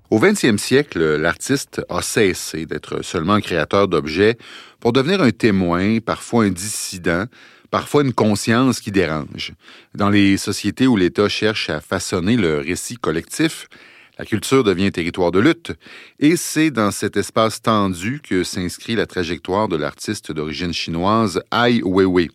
Au 20e siècle, l'artiste a cessé d'être seulement un créateur d'objets pour devenir un témoin, parfois un dissident, parfois une conscience qui dérange. Dans les sociétés où l'État cherche à façonner le récit collectif, la culture devient territoire de lutte, et c'est dans cet espace tendu que s'inscrit la trajectoire de l'artiste d'origine chinoise Ai Weiwei.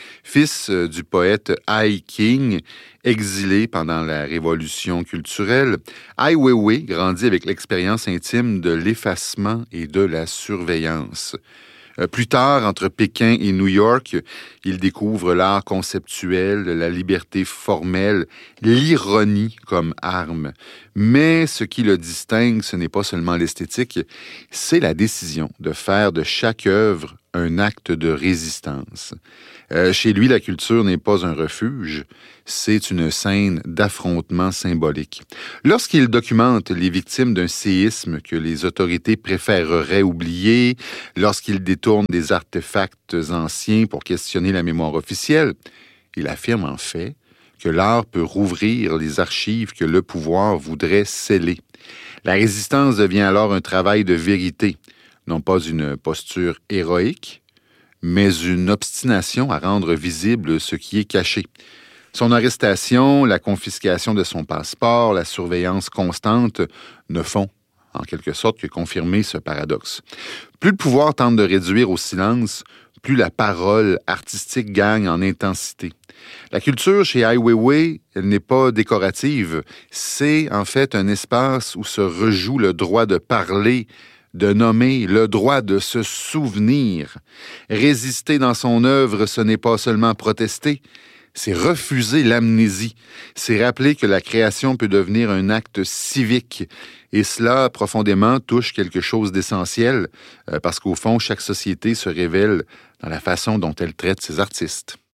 Fils du poète Ai Qing, exilé pendant la révolution culturelle, Ai Weiwei grandit avec l'expérience intime de l'effacement et de la surveillance. Plus tard, entre Pékin et New York, il découvre l'art conceptuel, la liberté formelle, l'ironie comme arme. Mais ce qui le distingue, ce n'est pas seulement l'esthétique, c'est la décision de faire de chaque œuvre un acte de résistance. Chez lui, la culture n'est pas un refuge, c'est une scène d'affrontement symbolique. Lorsqu'il documente les victimes d'un séisme que les autorités préféreraient oublier, lorsqu'il détourne des artefacts anciens pour questionner la mémoire officielle, il affirme en fait que l'art peut rouvrir les archives que le pouvoir voudrait sceller. La résistance devient alors un travail de vérité, non pas une posture héroïque, mais une obstination à rendre visible ce qui est caché. Son arrestation, la confiscation de son passeport, la surveillance constante ne font, en quelque sorte, que confirmer ce paradoxe. Plus le pouvoir tente de réduire au silence, plus la parole artistique gagne en intensité. La culture chez Ai Weiwei, elle n'est pas décorative. C'est en fait un espace où se rejoue le droit de parler, de nommer, le droit de se souvenir. Résister dans son œuvre, ce n'est pas seulement protester, c'est refuser l'amnésie. C'est rappeler que la création peut devenir un acte civique. Et cela, profondément, touche quelque chose d'essentiel, parce qu'au fond, chaque société se révèle dans la façon dont elle traite ses artistes.